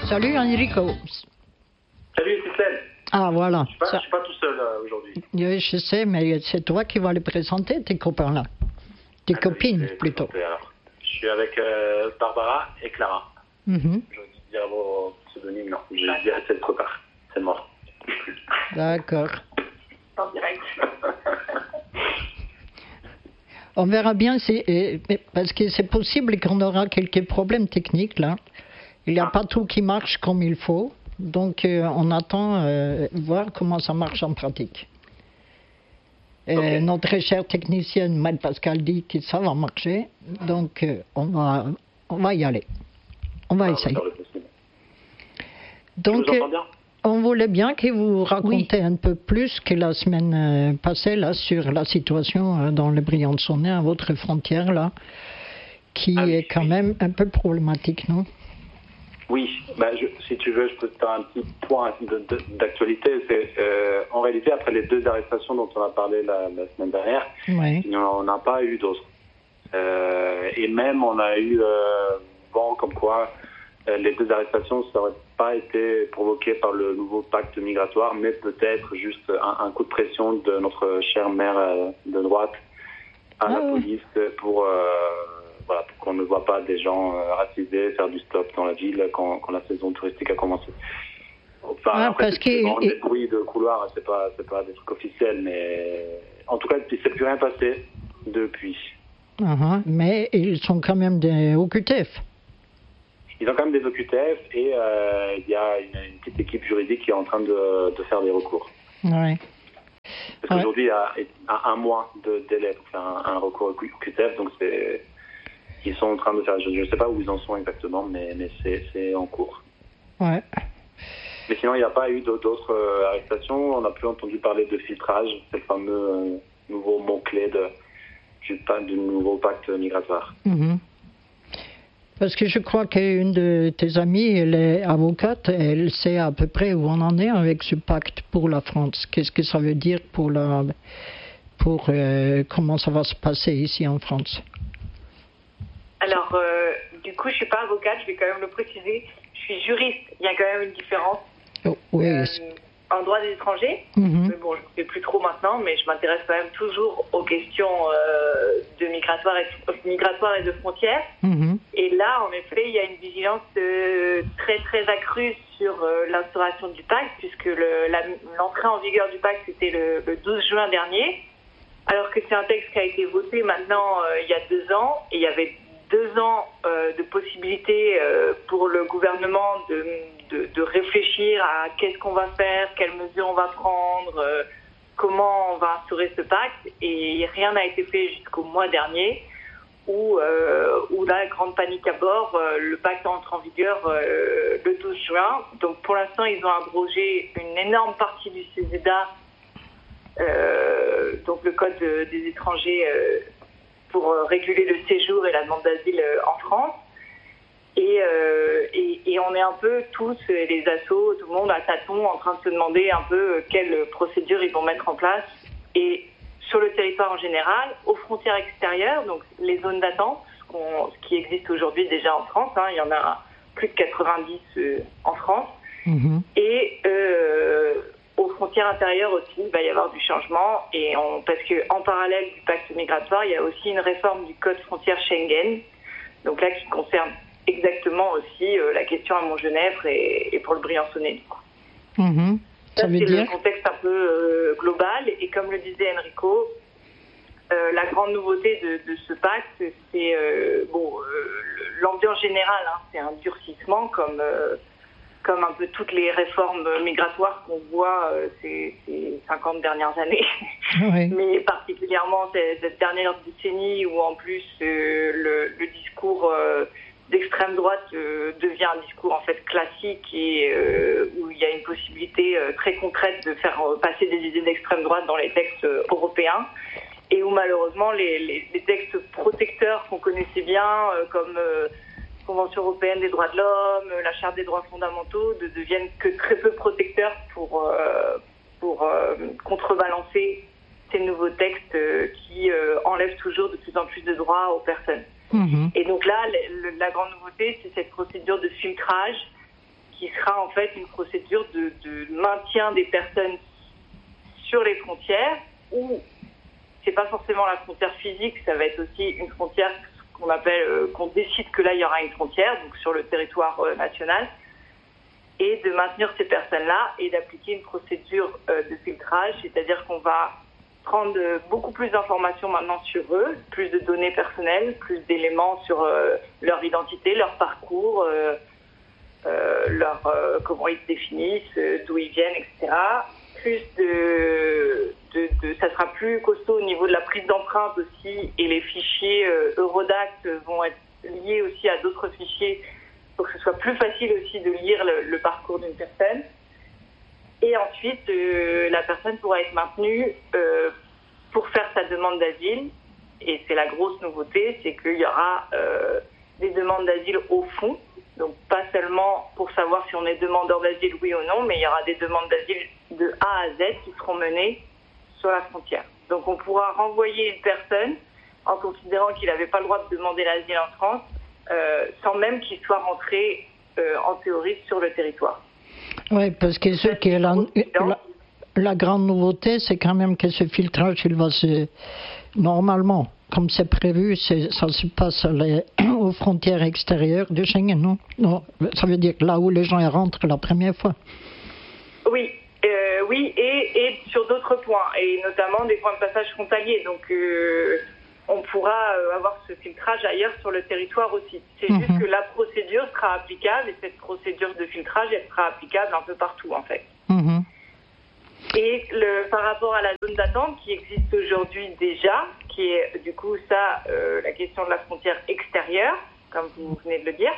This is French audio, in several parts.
Salut Enrico. Salut Cécile. Ah voilà. Je suis pas tout seul aujourd'hui. Oui, je sais, mais c'est toi qui vas les présenter, tes copains là. Tes copines plutôt. Alors. Je suis avec Barbara et Clara. J'aurais dû dire vos pseudonymes, non. Je vais dire c'est trop tard. C'est mort. D'accord. En direct. On verra bien, parce que c'est possible qu'on aura quelques problèmes techniques là. Il n'y a pas tout qui marche comme il faut. Donc on attend voir comment ça marche en pratique. Okay. Notre chère technicienne Maître-Pascal dit que ça va marcher. Donc on va y aller. On va essayer. Donc on voulait bien que vous racontiez un peu plus que la semaine passée là, sur la situation dans le Briançonnais à votre frontière là, qui est quand même un peu problématique, non? Oui, si tu veux, je peux te faire un petit point d'actualité. En réalité, après les 2 arrestations dont on a parlé la semaine dernière, on n'a pas eu d'autres. Et même, on a eu vent comme quoi les 2 arrestations, ça n'aurait pas été provoqué par le nouveau pacte migratoire, mais peut-être juste un coup de pression de notre chère maire de droite à la police pour qu'on ne voit pas des gens racisés faire du stop dans la ville quand la saison touristique a commencé. Enfin, après, c'est des bruits de couloir, c'est pas des trucs officiels, mais en tout cas, il ne s'est plus rien passé depuis. Mais ils sont quand même des OQTF. Ils ont quand même des OQTF et il y a une petite équipe juridique qui est en train de faire des recours. Ouais. Parce qu'aujourd'hui, il y a un mois de délai pour faire un recours OQTF, donc ils sont en train de faire. Je ne sais pas où ils en sont exactement, mais c'est en cours. Ouais. Mais sinon, il n'y a pas eu d'autres arrestations. On n'a plus entendu parler de filtrage, c'est le fameux nouveau mot-clé du nouveau pacte migratoire. Parce que je crois qu'une de tes amies, elle est avocate, elle sait à peu près où on en est avec ce pacte pour la France. Qu'est-ce que ça veut dire pour comment ça va se passer ici en France? Alors, du coup, je suis pas avocate, je vais quand même le préciser. Je suis juriste. Il y a quand même une différence. Oui. En droit des étrangers. Mais bon, je ne fais plus trop maintenant, mais je m'intéresse quand même toujours aux questions de migratoires et de frontières. Et là, en effet, il y a une vigilance très très accrue sur l'instauration du pacte, puisque l'entrée en vigueur du pacte c'était le 12 juin dernier, alors que c'est un texte qui a été voté maintenant il y a 2 ans, et il y avait 2 ans de possibilités pour le gouvernement de réfléchir à qu'est-ce qu'on va faire, quelles mesures on va prendre, comment on va instaurer ce pacte, et rien n'a été fait jusqu'au mois dernier, où là, grande panique à bord, le pacte entre en vigueur le 12 juin. Donc pour l'instant, ils ont abrogé une énorme partie du CESEDA, donc le code des étrangers, pour réguler le séjour et la demande d'asile en France. Et on est un peu tous, les assos, tout le monde à tâtons, en train de se demander un peu quelles procédures ils vont mettre en place. Et sur le territoire en général, aux frontières extérieures, donc les zones d'attente, ce qui existe aujourd'hui déjà en France, il y en a plus de 90 en France. Et aux frontières intérieures aussi, il va y avoir du changement. Parce qu'en parallèle du pacte migratoire, il y a aussi une réforme du code frontière Schengen, donc là qui concerne exactement aussi la question à Montgenèvre et pour le Briançonnais, du coup. Ça veut dire le contexte un peu global, et comme le disait Enrico, la grande nouveauté de ce pacte, c'est l'ambiance générale, c'est un durcissement comme un peu toutes les réformes migratoires qu'on voit ces 50 dernières années, mais particulièrement cette dernière décennie où en plus le discours d'extrême droite devient un discours en fait classique, et où il y a une possibilité très concrète de faire passer des idées d'extrême droite dans les textes européens, et où malheureusement les textes protecteurs qu'on connaissait bien, comme Convention européenne des droits de l'homme, la Charte des droits fondamentaux, ne deviennent que très peu protecteurs pour contrebalancer ces nouveaux textes qui enlèvent toujours de plus en plus de droits aux personnes. Et donc là, la grande nouveauté, c'est cette procédure de filtrage qui sera en fait une procédure de maintien des personnes sur les frontières, où c'est pas forcément la frontière physique, ça va être aussi une frontière qu'on appelle, qu'on décide que là il y aura une frontière, donc sur le territoire national, et de maintenir ces personnes-là et d'appliquer une procédure de filtrage, c'est-à-dire qu'on va prendre beaucoup plus d'informations maintenant sur eux, plus de données personnelles, plus d'éléments sur leur identité, leur parcours, comment ils se définissent, d'où ils viennent, etc. Plus ça sera plus costaud au niveau de la prise d'empreinte aussi, et les fichiers Eurodac vont être liés aussi à d'autres fichiers pour que ce soit plus facile aussi de lire le parcours d'une personne. Et ensuite, la personne pourra être maintenue pour faire sa demande d'asile. Et c'est la grosse nouveauté, c'est qu'il y aura des demandes d'asile au fond. Donc pas seulement pour savoir si on est demandeur d'asile, oui ou non, mais il y aura des demandes d'asile de A à Z qui seront menées sur la frontière. Donc on pourra renvoyer une personne en considérant qu'il n'avait pas le droit de demander l'asile en France, sans même qu'il soit rentré en théorie sur le territoire. Oui, parce que ce qui est la grande nouveauté, c'est quand même que ce filtrage, il va se... Normalement, comme c'est prévu, ça se passe aux frontières extérieures de Schengen, non? Non, ça veut dire là où les gens rentrent la première fois. Oui, et sur d'autres points, et notamment des points de passage frontaliers. Donc, on pourra avoir ce filtrage ailleurs sur le territoire aussi. C'est juste que la procédure sera applicable, et cette procédure de filtrage, elle sera applicable un peu partout, en fait. Et par rapport à la zone d'attente qui existe aujourd'hui déjà, qui est du coup la question de la frontière extérieure, comme vous venez de le dire,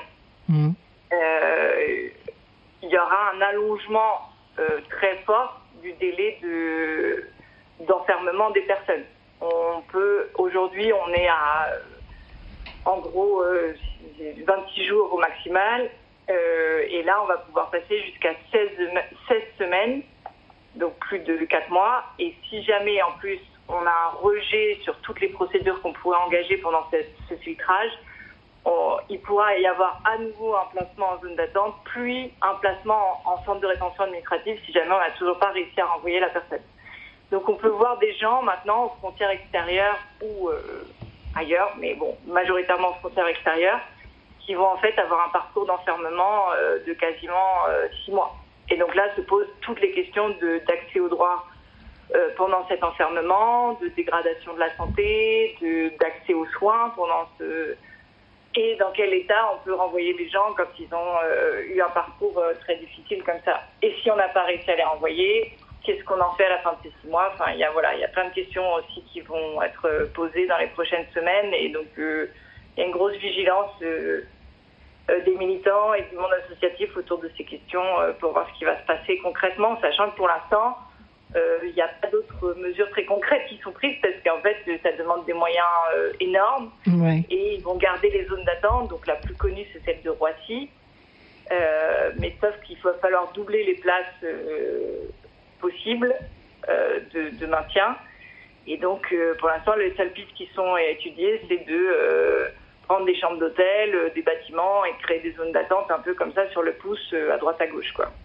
il y aura un allongement très fort du délai d'enfermement des personnes. Aujourd'hui, on est à, en gros, 26 jours au maximal, et là, on va pouvoir passer jusqu'à 16 semaines, donc plus de 4 mois. Et si jamais, en plus, on a un rejet sur toutes les procédures qu'on pourrait engager pendant ce filtrage, il pourra y avoir à nouveau un placement en zone d'attente, puis un placement en centre de rétention administrative si jamais on n'a toujours pas réussi à renvoyer la personne. Donc on peut voir des gens maintenant aux frontières extérieures ou ailleurs, mais bon, majoritairement aux frontières extérieures, qui vont en fait avoir un parcours d'enfermement de quasiment 6 mois. Et donc là se posent toutes les questions d'accès aux droits pendant cet enfermement, de dégradation de la santé, d'accès aux soins pendant et dans quel état on peut renvoyer les gens quand ils ont eu un parcours très difficile comme ça. Et si on n'a pas réussi à les renvoyer, qu'est-ce qu'on en fait à la fin de ces 6 mois? Enfin, il y a plein de questions aussi qui vont être posées dans les prochaines semaines, et donc il y a une grosse vigilance des militants et du monde associatif autour de ces questions pour voir ce qui va se passer concrètement, sachant que pour l'instant, il n'y a pas d'autres mesures très concrètes qui sont prises, parce qu'en fait, ça demande des moyens énormes, et ils vont garder les zones d'attente. Donc la plus connue, c'est celle de Roissy, mais sauf qu'il va falloir doubler les places possibles de maintien. Et donc, pour l'instant, les seules pistes qui sont étudiées, c'est de prendre des chambres d'hôtel, des bâtiments, et créer des zones d'attente un peu comme ça sur le pouce, à droite à gauche, quoi.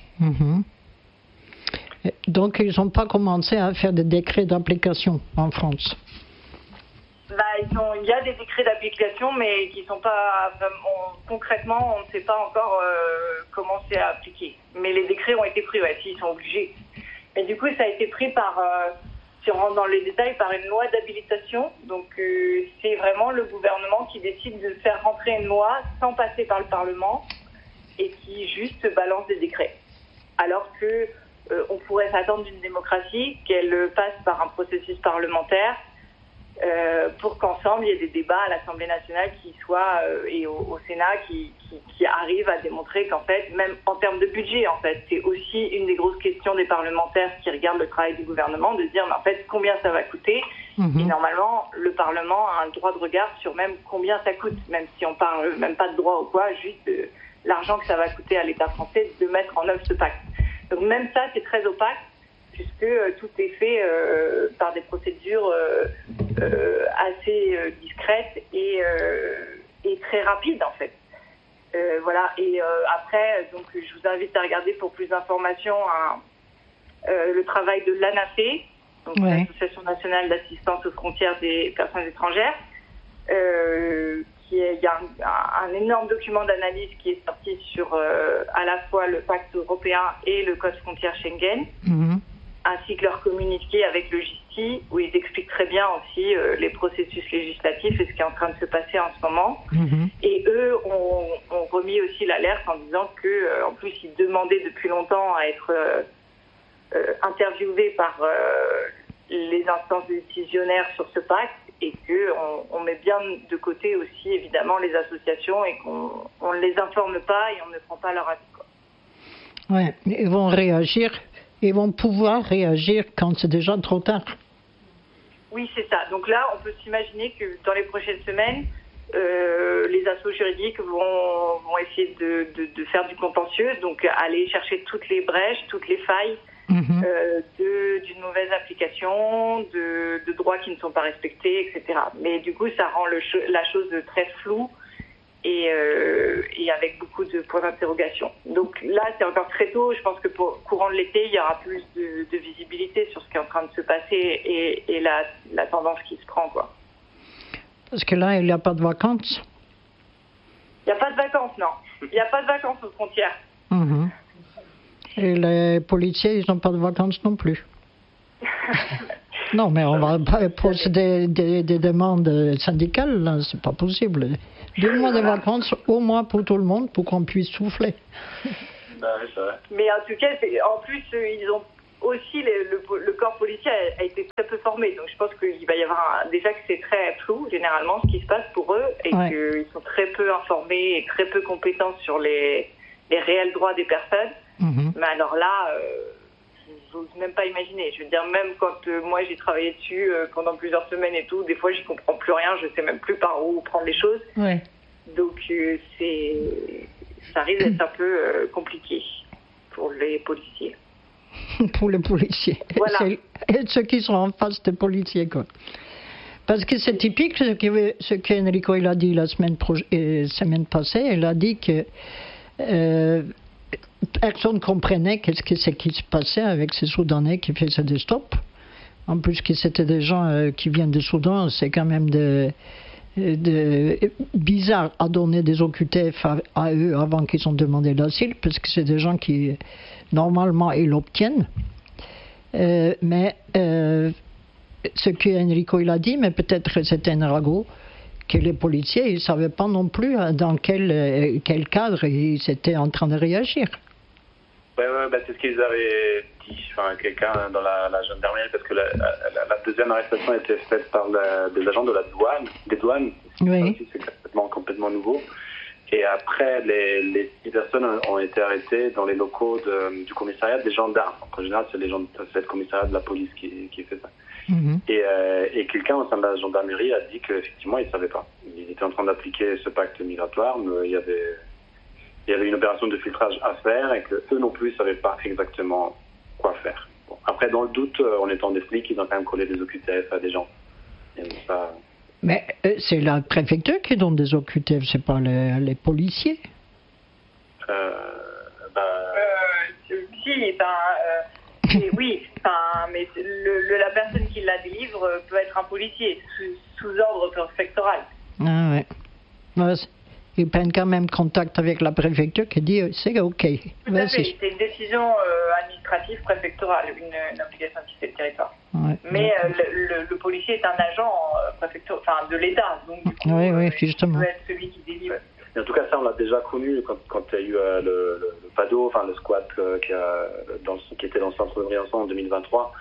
Donc, ils n'ont pas commencé à faire des décrets d'application en France? Il y a des décrets d'application, mais qui ne sont pas vraiment... Concrètement, on ne sait pas encore comment c'est à appliquer. Mais les décrets ont été pris, ils sont obligés. Mais du coup, ça a été pris par... si on rentre dans les détails, par une loi d'habilitation. Donc, c'est vraiment le gouvernement qui décide de faire rentrer une loi sans passer par le Parlement, et qui juste balance des décrets. Alors que on pourrait s'attendre d'une démocratie qu'elle passe par un processus parlementaire pour qu'ensemble il y ait des débats à l'Assemblée nationale qui soient et au Sénat qui arrivent à démontrer qu'en fait, même en termes de budget, en fait, c'est aussi une des grosses questions des parlementaires qui regardent le travail du gouvernement, de se dire mais en fait combien ça va coûter. Et normalement le Parlement a un droit de regard sur même combien ça coûte, même si on parle même pas de droit ou quoi, juste l'argent que ça va coûter à l'État français de mettre en œuvre ce pacte. Donc même ça, c'est très opaque, puisque tout est fait par des procédures assez discrètes et très rapides, en fait. Voilà. Et après, donc, je vous invite à regarder pour plus d'informations le travail de l'ANAFE, donc l'Association nationale d'assistance aux frontières des personnes étrangères. Il y a un énorme document d'analyse qui est sorti sur à la fois le pacte européen et le code frontière Schengen, ainsi que leur communiqué avec le GISTI, où ils expliquent très bien aussi les processus législatifs et ce qui est en train de se passer en ce moment. Et eux ont remis aussi l'alerte en disant que, en plus, ils demandaient depuis longtemps à être interviewés par les instances décisionnaires sur ce pacte, et qu'on met bien de côté aussi, évidemment, les associations et qu'on ne les informe pas et on ne prend pas leur avis. Oui, ils vont réagir, ils vont pouvoir réagir quand c'est déjà trop tard. Oui, c'est ça. Donc là, on peut s'imaginer que dans les prochaines semaines, les assos juridiques vont essayer de faire du contentieux, donc aller chercher toutes les brèches, toutes les failles d'une mauvaise application, de droits qui ne sont pas respectés, etc. Mais du coup, ça rend la chose très floue et avec beaucoup de points d'interrogation. Donc là, c'est encore très tôt. Je pense que pour courant de l'été, il y aura plus de visibilité sur ce qui est en train de se passer et la tendance qui se prend, quoi. Parce que là, il n'y a pas de vacances. Il n'y a pas de vacances, non. Il n'y a pas de vacances aux frontières. Et les policiers, ils n'ont pas de vacances non plus. Non, mais on va pas poser des demandes syndicales, là, c'est pas possible. 2 mois de vacances, au moins pour tout le monde, pour qu'on puisse souffler. Mais en tout cas, en plus, ils ont aussi, le corps policier a été très peu formé. Donc je pense qu'il va y avoir déjà que c'est très flou, généralement, ce qui se passe pour eux, et qu'ils sont très peu informés et très peu compétents sur les réels droits des personnes. Mais alors là, je n'ose même pas imaginer. Je veux dire, même quand moi j'ai travaillé dessus pendant plusieurs semaines et tout, des fois j'y comprends plus rien, je sais même plus par où prendre les choses. Donc ça risque d'être un peu compliqué pour les policiers. Pour les policiers. Voilà. Et ceux qui sont en face des policiers, quoi. Parce que c'est typique ce qu'Enrico il a dit la semaine passée. Il a dit que personne ne comprenait qu'est-ce que c'est qui se passait avec ces Soudanais qui faisaient des stops. En plus que c'était des gens qui viennent du Soudan, c'est quand même bizarre à donner des OQTF à eux avant qu'ils ont demandé l'asile, parce que c'est des gens qui, normalement, ils l'obtiennent. Mais ce que Enrico il a dit, mais peut-être c'était un ragot, que les policiers, ils ne savaient pas non plus dans quel cadre ils étaient en train de réagir. C'est ce qu'ils avaient dit, quelqu'un dans la gendarmerie, parce que la deuxième arrestation a été faite par des agents de des douanes. C'est complètement nouveau. Et après, les 6 personnes ont été arrêtées dans les locaux du commissariat des gendarmes. En général, c'est le commissariat de la police qui fait ça. Et quelqu'un au sein de la gendarmerie a dit qu'effectivement, ils ne savaient pas. Ils étaient en train d'appliquer ce pacte migratoire, mais il y avait une opération de filtrage à faire et qu'eux non plus ne savaient pas exactement quoi faire. Bon. Après, dans le doute, en étant des flics, ils ont quand même collé des OQTF à des gens. Mais c'est la préfecture qui donne des OQTF, c'est pas les policiers. Oui, mais la personne qui la délivre peut être un policier sous ordre préfectoral. Ah ouais. Ils prennent quand même contact avec la préfecture qui dit c'est OK. Tout à fait, c'est une décision administrative préfectorale, une application de territoire. Mais le policier est un agent de l'État, donc du coup, justement. il peut être celui qui délivre. Et en tout cas, ça, on l'a déjà connu quand il y a eu le PADO, le squat qui était dans le centre de Briançon en 2023.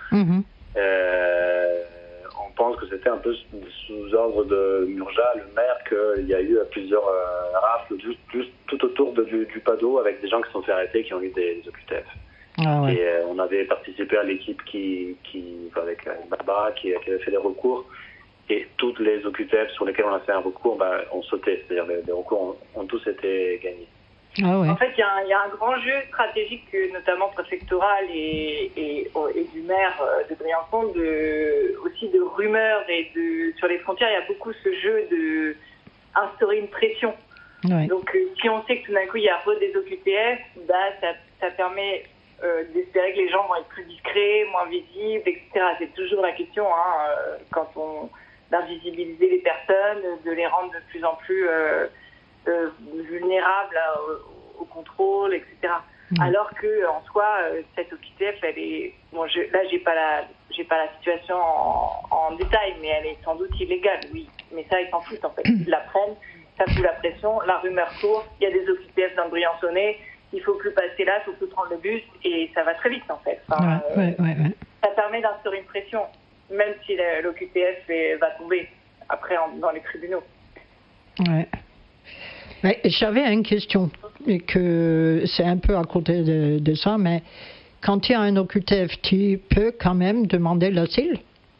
On pense que c'était un peu sous ordre de Murja, le maire, qu'il y a eu plusieurs rafles tout autour du PADO avec des gens qui se sont fait arrêter, qui ont eu des OQTF. Et on avait participé à l'équipe avec Barbara qui avait fait des recours. Et toutes les OQTF sur lesquelles on a fait un recours ont sauté. C'est-à-dire les recours ont tous été gagnés. En fait, il y a un grand jeu stratégique, notamment préfectoral et du maire de Briançon, aussi de rumeurs et sur les frontières. Il y a beaucoup ce jeu d'instaurer une pression Ouais. Donc, si on sait que tout d'un coup, il y a des OQTF, ça permet d'espérer que les gens vont être plus discrets, moins visibles, etc. C'est toujours la question, quand on d'invisibiliser les personnes, de les rendre de plus en plus vulnérables au contrôle, etc. Alors que en soi, cette OQTF, elle est là j'ai pas la situation en détail, mais elle est sans doute illégale, oui. Mais ça, ils s'en foutent en fait. Ils la prennent, ça fout la pression, la rumeur court, il y a des OQTF dans Briançonnet, il faut plus passer là, il faut plus prendre le bus, et ça va très vite en fait. Ça permet d'instaurer une pression, même si l'OQTF va tomber après dans les tribunaux. Ouais. Mais j'avais une question, et que c'est un peu à côté de ça, mais quand il y a un OQTF, tu peux quand même demander l'asile?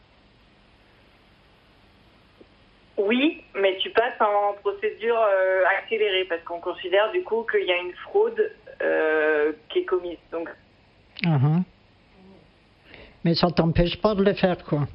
Oui, mais tu passes en procédure accélérée, parce qu'on considère du coup qu'il y a une fraude qui est commise. Donc. Mais ça t'empêche pas de le faire, quoi.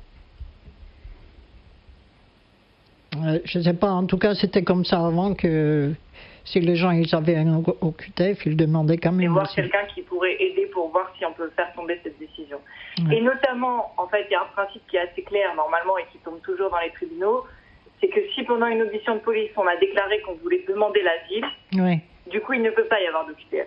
Je sais pas, en tout cas c'était comme ça avant, que si les gens ils avaient un OQTF, ils demandaient quand même. Et voir quelqu'un qui pourrait aider pour voir si on peut faire tomber cette décision. Ouais. Et notamment, en fait, il y a un principe qui est assez clair normalement et qui tombe toujours dans les tribunaux, c'est que si pendant une audition de police on a déclaré qu'on voulait demander l'asile, du coup il ne peut pas y avoir d'OQTF.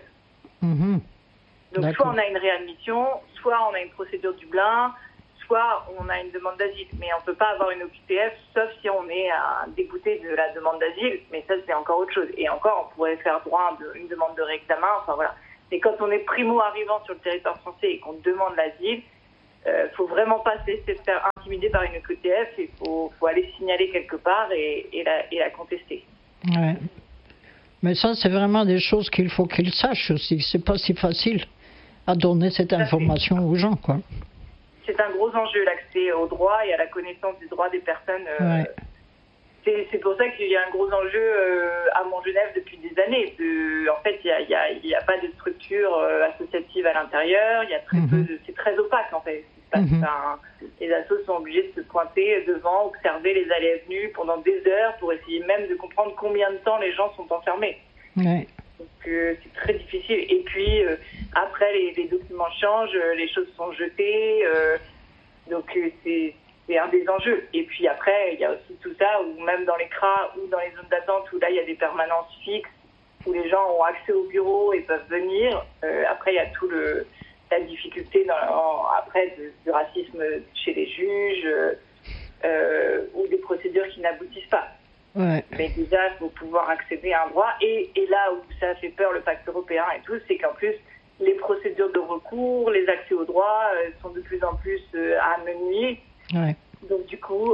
Donc soit on a une réadmission, soit on a une procédure Dublin, soit on a une demande d'asile. Mais on ne peut pas avoir une OQTF, sauf si on est débouté de la demande d'asile. Mais ça, c'est encore autre chose. Et encore, on pourrait faire droit à une demande de réexamen. Enfin, voilà. Mais quand on est primo-arrivant sur le territoire français et qu'on demande l'asile, faut vraiment pas se laisser faire intimider par une OQTF. Il faut aller signaler quelque part et la contester. Ouais. Mais ça, c'est vraiment des choses qu'il faut qu'ils sachent aussi. C'est pas si facile à donner cette information aux gens, quoi. C'est un gros enjeu, l'accès au droit et à la connaissance du droit des personnes. C'est pour ça qu'il y a un gros enjeu à Montgenèvre depuis des années. En fait, il y a pas de structure associative à l'intérieur. Il y a très peu c'est très opaque en fait. Les assos sont obligés de se pointer devant, observer les allées et venues pendant des heures pour essayer même de comprendre combien de temps les gens sont enfermés. Donc c'est très difficile. Et puis après les documents changent, les choses sont jetées. Donc c'est un des enjeux. Et puis après, il y a aussi tout ça, où même dans les CRA ou dans les zones d'attente, où là, il y a des permanences fixes, où les gens ont accès au bureau et peuvent venir. Après, il y a tout la difficulté après du racisme chez les juges, ou des procédures qui n'aboutissent pas. Mais déjà, il faut pouvoir accéder à un droit. Et là où ça fait peur, le pacte européen et tout, c'est qu'en plus, les procédures de recours, les accès au droit sont de plus en plus amenuisés. Donc du coup,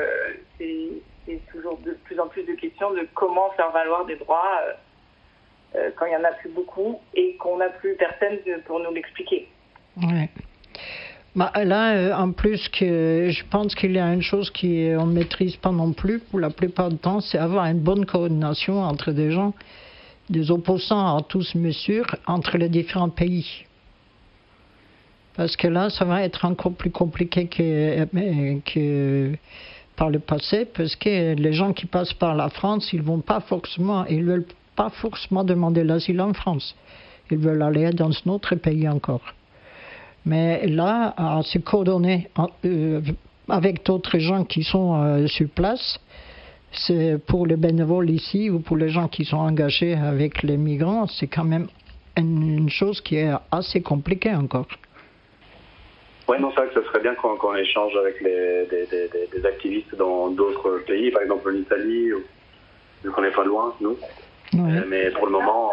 c'est toujours de plus en plus de questions de comment faire valoir des droits quand il n'y en a plus beaucoup et qu'on n'a plus personne pour nous l'expliquer. Bah, là, en plus, je pense qu'il y a une chose qu'on ne maîtrise pas non plus pour la plupart du temps, c'est avoir une bonne coordination entre des gens, des opposants à tous mesures, entre les différents pays. Parce que là, ça va être encore plus compliqué que par le passé, parce que les gens qui passent par la France, ils veulent pas forcément demander l'asile en France. Ils veulent aller dans un autre pays encore. Mais là, à se coordonner avec d'autres gens qui sont sur place, c'est pour les bénévoles ici ou pour les gens qui sont engagés avec les migrants, c'est quand même une chose qui est assez compliquée encore. Oui, non, c'est vrai que ce serait bien qu'on échange avec des activistes dans d'autres pays, par exemple en Italie, vu qu'on n'est pas loin, nous. Mais pour le moment,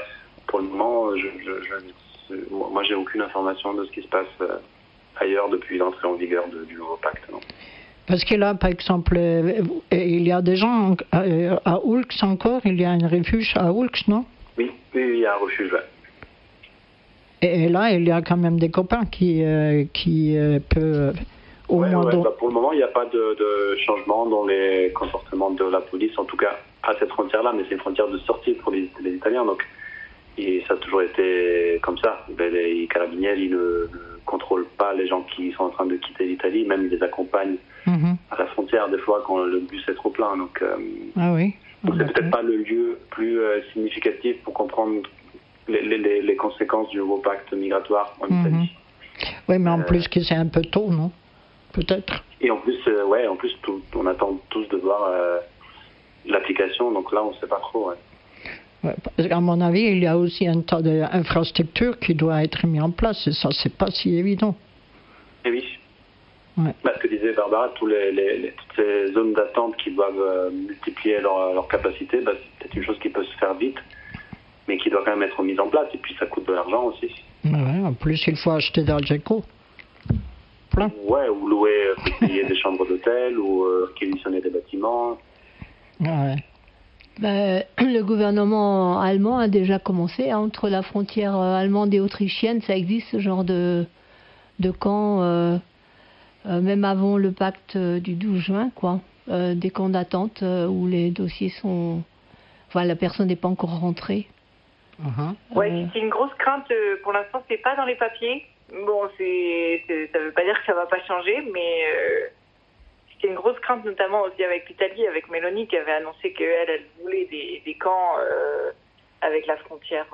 moi, j'ai aucune information de ce qui se passe ailleurs depuis l'entrée en vigueur du nouveau pacte. Non. Parce que là, par exemple, il y a des gens à Oulx encore, il y a un refuge à Oulx, non? Oui, il y a un refuge, Et là, il y a quand même des copains qui peuvent au moins... pour le moment, il n'y a pas de changement dans les comportements de la police, en tout cas à cette frontière-là, mais c'est une frontière de sortie pour les Italiens, donc ça a toujours été comme ça. Les carabinieri ne contrôlent pas les gens qui sont en train de quitter l'Italie, même ils les accompagnent à la frontière des fois quand le bus est trop plein. Donc, ah oui. Donc c'est peut-être pas le lieu plus significatif pour comprendre les conséquences du nouveau pacte migratoire en Italie. Oui, mais en plus que c'est un peu tôt, non? Peut-être. Et en plus, on attend tous de voir l'application, donc là, on ne sait pas trop. Ouais, parce qu'à mon avis, il y a aussi un tas d'infrastructures qui doivent être mis en place, et ça, c'est pas si évident. Et oui. Ouais. Ce que disait Barbara, toutes ces zones d'attente qui doivent multiplier leur capacité, c'est peut-être une chose qui peut se faire vite, mais qui doit quand même être mise en place, et puis ça coûte de l'argent aussi. Ouais, en plus, il faut acheter d'Algeco. Plein. Ouais, ou louer, payer des chambres d'hôtel, ou réquisitionner des bâtiments. Ouais. Le gouvernement allemand a déjà commencé, entre la frontière allemande et autrichienne, ça existe ce genre de camp, même avant le pacte du 12 juin, quoi. Des camps d'attente où les dossiers sont... Enfin, la personne n'est pas encore rentrée. Ouais, c'est une grosse crainte. Pour l'instant, c'est pas dans les papiers. Bon, ça veut pas dire que ça va pas changer, mais c'était une grosse crainte, notamment aussi avec l'Italie, avec Meloni, qui avait annoncé qu'elle voulait des camps avec la frontière.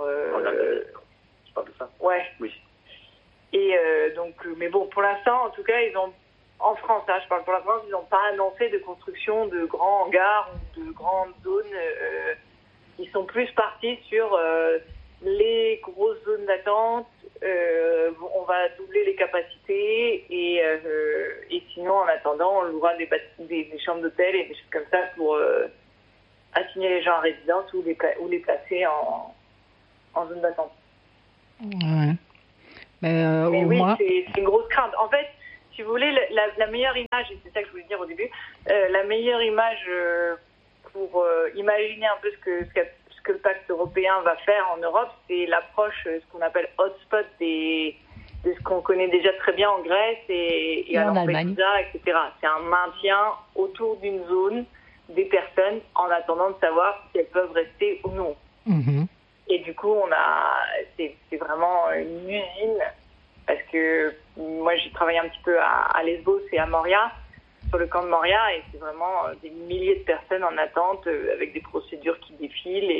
Tu parles de ça? Ouais. Oui. Et donc, mais bon, pour l'instant, en tout cas, en France, je parle pour la France, ils n'ont pas annoncé de construction de grands hangars ou de grandes zones. Ils sont plus partis sur les grosses zones d'attente. On va doubler les capacités et sinon, en attendant, on louera des chambres d'hôtel et des choses comme ça pour assigner les gens à résidence ou les placer en zone d'attente. Ouais. Mais oui, moins... c'est une grosse crainte. En fait, si vous voulez, la meilleure image, et c'est ça que je voulais dire au début, la meilleure image pour imaginer un peu ce que le pacte européen va faire en Europe, c'est l'approche, ce qu'on appelle hotspot de ce qu'on connaît déjà très bien en Grèce et en Allemagne, etc. C'est un maintien autour d'une zone des personnes en attendant de savoir si elles peuvent rester ou non. Et du coup, c'est vraiment une usine, parce que moi j'ai travaillé un petit peu à Lesbos et à Moria, sur le camp de Moria, et c'est vraiment des milliers de personnes en attente avec des procédures qui défilent,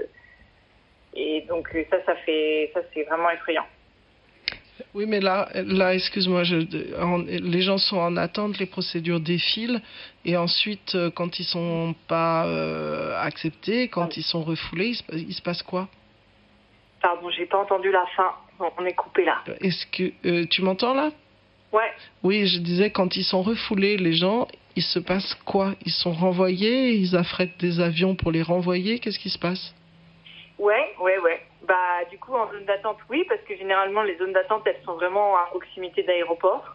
et donc ça c'est vraiment effrayant. Oui, mais là, excuse-moi, les gens sont en attente, les procédures défilent, et ensuite, quand ils sont pas acceptés, quand ils sont refoulés, il se passe quoi? Pardon, j'ai pas entendu la fin. On est coupé là. Est-ce que tu m'entends là? Ouais. Oui, je disais, quand ils sont refoulés, les gens, il se passe quoi? Ils sont renvoyés? Ils affrètent des avions pour les renvoyer? Qu'est-ce qui se passe? Ouais. Du coup, en zone d'attente, oui, parce que généralement, les zones d'attente, elles sont vraiment à proximité d'aéroports.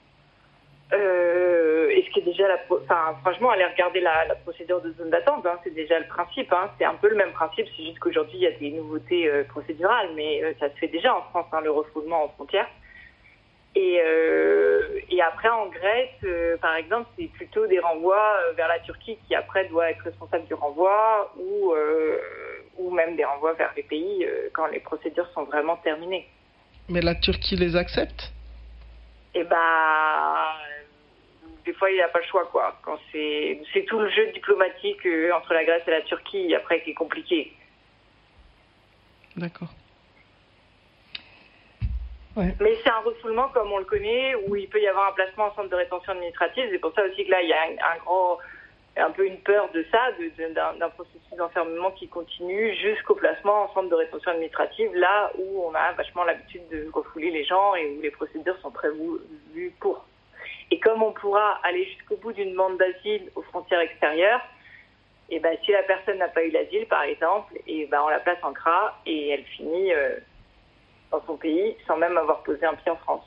Et ce qui est déjà franchement, aller regarder la procédure de zone d'attente, c'est déjà le principe. C'est un peu le même principe, c'est juste qu'aujourd'hui, il y a des nouveautés procédurales, mais ça se fait déjà en France, le refoulement en frontière. Et après, en Grèce, par exemple, c'est plutôt des renvois vers la Turquie qui, après, doit être responsable du renvoi ou même des renvois vers les pays quand les procédures sont vraiment terminées. Mais la Turquie les accepte? Et des fois, il n'y a pas le choix, quoi. Quand c'est tout le jeu diplomatique entre la Grèce et la Turquie, après, qui est compliqué. D'accord. Ouais. Mais c'est un refoulement comme on le connaît, où il peut y avoir un placement en centre de rétention administrative. C'est pour ça aussi que là, il y a un peu une peur de ça, d'un processus d'enfermement qui continue jusqu'au placement en centre de rétention administrative, là où on a vachement l'habitude de refouler les gens et où les procédures sont prévues pour. Et comme on pourra aller jusqu'au bout d'une demande d'asile aux frontières extérieures, et si la personne n'a pas eu l'asile, par exemple, on la place en CRA et elle finit dans son pays sans même avoir posé un pied en France.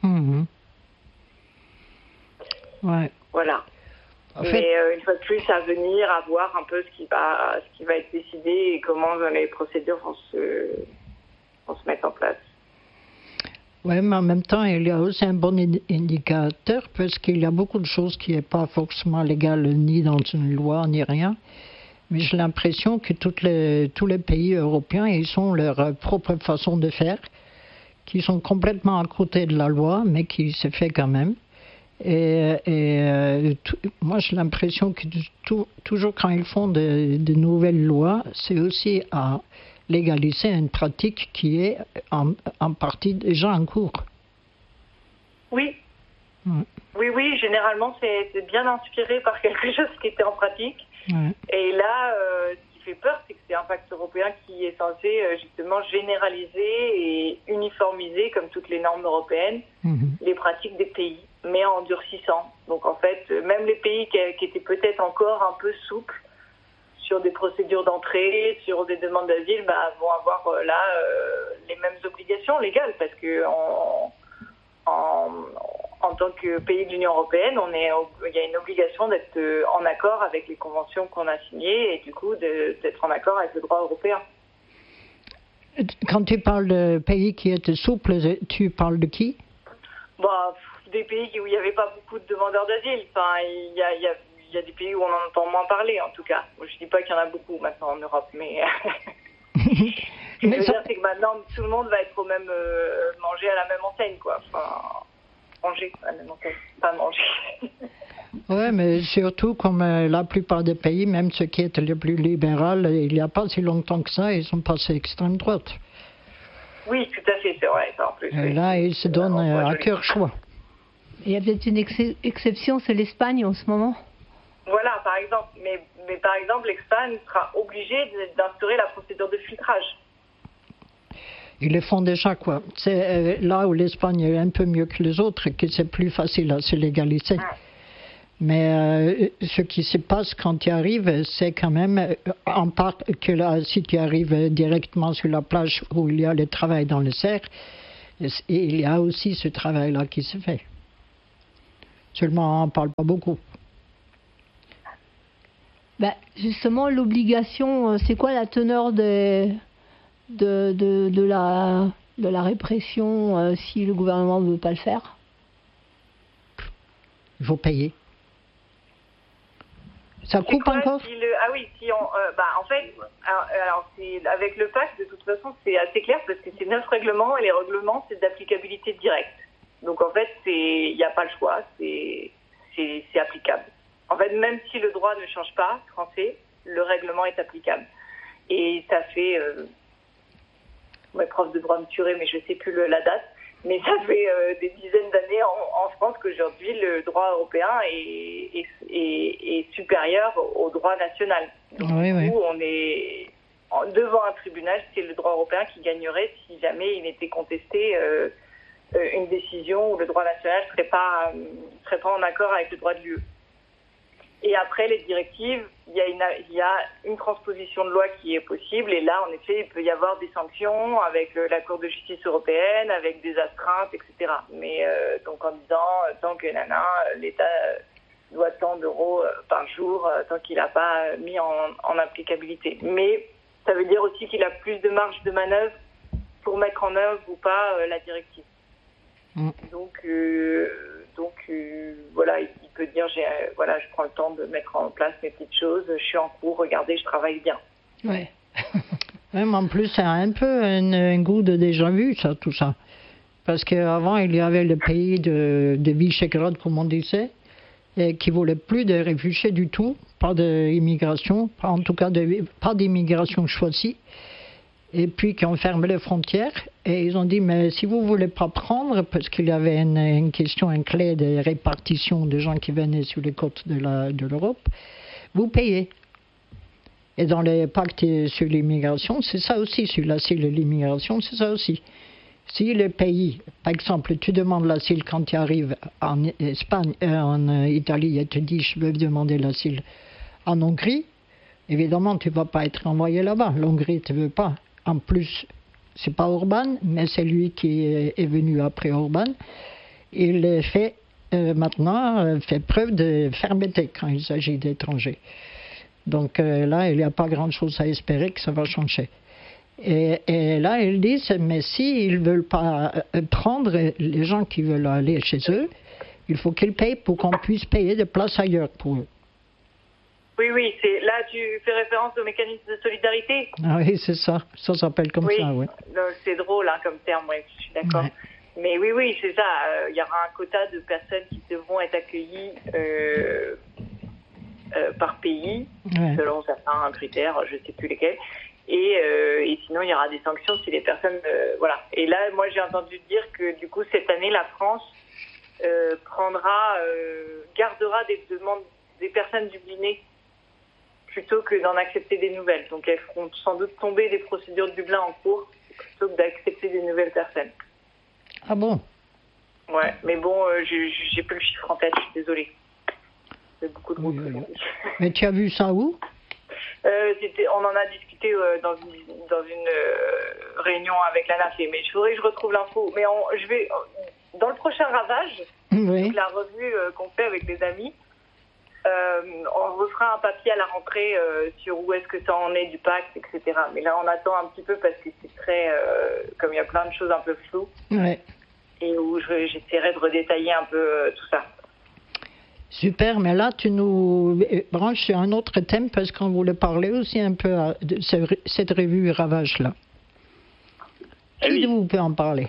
Ouais. Voilà. Mais une fois de plus, à venir, à voir un peu ce qui va être décidé et comment les procédures vont se mettre en place. Oui, mais en même temps, il y a aussi un bon indicateur parce qu'il y a beaucoup de choses qui n'est pas forcément légales ni dans une loi ni rien. Mais j'ai l'impression que tous les pays européens, ils ont leur propre façon de faire, qui sont complètement à côté de la loi, mais qui se fait quand même. Moi, j'ai l'impression que toujours quand ils font de nouvelles lois, c'est aussi à légaliser une pratique qui est en partie déjà en cours. Oui. Oui, généralement, c'est bien inspiré par quelque chose qui était en pratique. Et là, ce qui fait peur, c'est que c'est un pacte européen qui est censé justement généraliser et uniformiser, comme toutes les normes européennes, les pratiques des pays, mais en durcissant. Donc en fait, même les pays qui étaient peut-être encore un peu souples sur des procédures d'entrée, sur des demandes d'asile, vont avoir les mêmes obligations légales, parce que en tant que pays de l'Union européenne, il y a une obligation d'être en accord avec les conventions qu'on a signées et du coup d'être en accord avec le droit européen. Quand tu parles de pays qui étaient souples, tu parles de qui? Des pays où il n'y avait pas beaucoup de demandeurs d'asile. Enfin, il y a des pays où on en entend moins parler, en tout cas. Je ne dis pas qu'il y en a beaucoup maintenant en Europe, mais... Ce que je veux dire, c'est que maintenant, tout le monde va être manger à la même enseigne, quoi. Enfin, manger à la même enseigne, pas manger. Oui, mais surtout, comme la plupart des pays, même ceux qui étaient les plus libéraux, il n'y a pas si longtemps que ça, ils sont passés extrême droite. Oui, tout à fait, c'est vrai, ça en plus. Et là, ils se donnent à cœur choix. Il y a peut-être une exception, c'est l'Espagne en ce moment. Voilà, par exemple. Mais par exemple, l'Espagne sera obligée d'instaurer la procédure de filtrage. Ils le font déjà, quoi. C'est là où l'Espagne est un peu mieux que les autres, que c'est plus facile à se légaliser. Mais ce qui se passe quand tu arrives, c'est quand même, en part, que là, si tu arrives directement sur la plage où il y a le travail dans le cerf, il y a aussi ce travail-là qui se fait. Seulement, on n'en parle pas beaucoup. Justement, l'obligation, c'est quoi la teneur de la répression si le gouvernement ne veut pas le faire? Il faut payer. Ça coupe encore? En fait, avec le pacte, de toute façon, c'est assez clair parce que c'est 9 règlements et les règlements, c'est d'applicabilité directe. Donc en fait, il n'y a pas le choix, c'est applicable. En fait, même si le droit ne change pas, français, le règlement est applicable. Et ça fait, prof de droit me tuerait, mais je ne sais plus la date, mais ça fait des dizaines d'années en France qu'aujourd'hui, le droit européen est supérieur au droit national. Donc, du coup, on est devant un tribunal, c'est le droit européen qui gagnerait si jamais il était contesté une décision où le droit national ne serait pas en accord avec le droit de l'UE. Et après, les directives, il y a une transposition de loi qui est possible. Et là, en effet, il peut y avoir des sanctions avec la Cour de justice européenne, avec des astreintes, etc. Mais donc en disant, tant que l'État doit tant d'euros par jour, tant qu'il n'a pas mis en applicabilité. Mais ça veut dire aussi qu'il a plus de marge de manœuvre pour mettre en œuvre ou pas la directive. Donc voilà, il peut dire je prends le temps de mettre en place mes petites choses, je suis en cours, regardez, je travaille bien. Ouais. Même en plus, c'est un peu un goût de déjà-vu, ça, tout ça. Parce qu'avant, il y avait le pays de Visegrad, comme on disait, et qui ne voulait plus de réfugiés du tout, pas d'immigration, en tout cas pas d'immigration choisie. Et puis qui ont fermé les frontières et ils ont dit mais si vous ne voulez pas prendre, parce qu'il y avait une question, une clé de répartition de gens qui venaient sur les côtes de l'Europe, vous payez. Et dans les pactes sur l'immigration, c'est ça aussi, sur l'asile et l'immigration, c'est ça aussi. Si le pays, par exemple, tu demandes l'asile quand tu arrives en Espagne, en Italie et tu dis je veux demander l'asile en Hongrie, évidemment tu ne vas pas être envoyé là-bas, l'Hongrie ne te veut pas. En plus, c'est pas Orban, mais c'est lui qui est venu après Orban. Il fait maintenant fait preuve de fermeté quand il s'agit d'étrangers. Donc là, il n'y a pas grand-chose à espérer que ça va changer. Et là, ils disent, mais s'ils ne veulent pas prendre les gens qui veulent aller chez eux, il faut qu'ils payent pour qu'on puisse payer des places ailleurs pour eux. Oui, là tu fais référence au mécanisme de solidarité. Ah oui, c'est ça. Ça s'appelle comme ça, oui. C'est drôle comme terme, oui, je suis d'accord. Ouais. Mais oui, c'est ça. Il y aura un quota de personnes qui devront être accueillies par pays, selon certains critères, je ne sais plus lesquels. Et sinon, il y aura des sanctions si les personnes... voilà. Et là, moi, j'ai entendu dire que, du coup, cette année, la France gardera des demandes des personnes dublinées plutôt que d'en accepter des nouvelles. Donc, elles feront sans doute tomber des procédures de Dublin en cours plutôt que d'accepter des nouvelles personnes. Ah bon? Ouais, mais bon, j'ai plus le chiffre en tête, je suis désolée. C'est beaucoup de route. Oui. Mais tu as vu ça où? On en a discuté dans une réunion avec la NAFE, mais il faudrait que je retrouve l'info. Mais je vais dans le prochain ravage, donc la revue qu'on fait avec des amis, on refera un papier à la rentrée sur où est-ce que ça en est du pacte, etc. Mais là, on attend un petit peu parce que c'est très, comme il y a plein de choses un peu floues, et où j'essaierai de redétailler un peu tout ça. Super, mais là, tu nous branches sur un autre thème parce qu'on voulait parler aussi un peu de cette revue Ravage-là. Qui de vous peut en parler?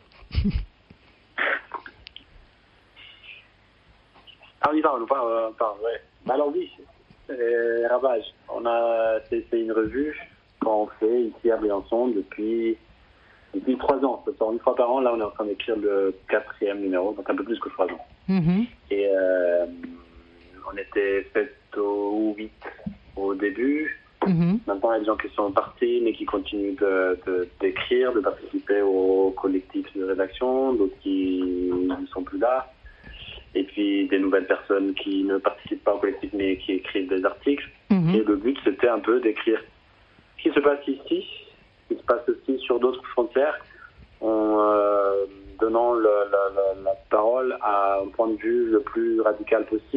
Ah oui, on parle, ouais. Alors oui, Ravage, c'est une revue qu'on fait ici à Briançon depuis 3 ans. Ça sort une fois par an. Là, on est en train d'écrire le 4e numéro, donc un peu plus que 3 ans. Et on était 7 ou 8 au début. Maintenant, il y a des gens qui sont partis, mais qui continuent d'écrire, de participer au collectif de rédaction, d'autres qui ne sont plus là. Et puis des nouvelles personnes qui ne participent pas au collectif, mais qui écrivent des articles. Et le but, c'était un peu d'écrire ce qui se passe ici, ce qui se passe aussi sur d'autres frontières, en donnant la parole à un point de vue le plus radical possible.